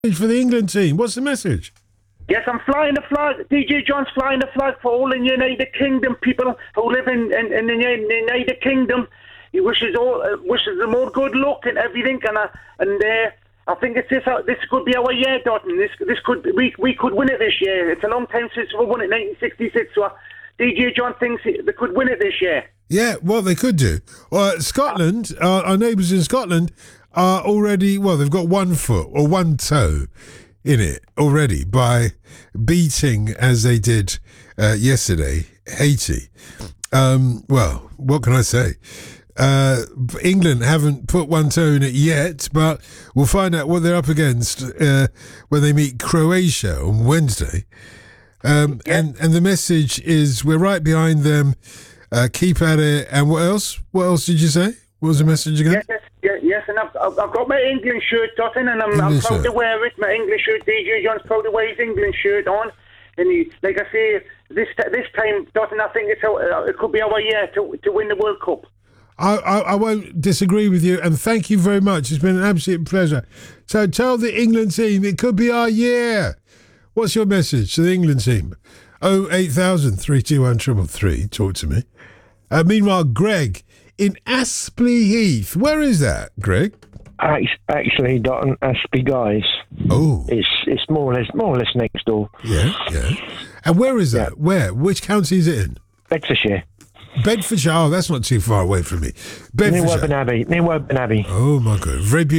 for the England team. What's the message? Yes, I'm flying the flag. DJ John's flying the flag for all the United Kingdom people who live in the United Kingdom. He wishes them all good luck and everything. And I think this could be our year, Dotton. We could win it this year. It's a long time since we won it, 1966. So DJ John thinks they could win it this year. Yeah, well, they could do. Scotland, our neighbours in Scotland are already, they've got 1 foot or 1 toe in it already by beating, as they did yesterday, Haiti. What can I say? England haven't put 1 toe in it yet, but we'll find out what they're up against when they meet Croatia on Wednesday. And the message is we're right behind them. Keep at it. And what else? What else did you say? What was the message again? Yes, and I've got my England shirt, Dotton, and I'm proud to wear it. My English shirt. DJ John's proud to wear his England shirt on. And like I say, this time, Dotton, I think it could be our year to win the World Cup. I won't disagree with you, and thank you very much. It's been an absolute pleasure. So tell the England team it could be our year. What's your message to the England team? 08000 321 333. Talk to me. Meanwhile, Greg in Aspley Heath. Where is that, Greg? Actually, Dotton, Aspley Guys. Oh, it's more or less next door. Yeah. And where is that? Yeah. Where? Which county is it in? Bedfordshire. Bedfordshire. Oh, that's not too far away from me. Bedfordshire. Near Woburn Abbey. Oh my God, very beautiful.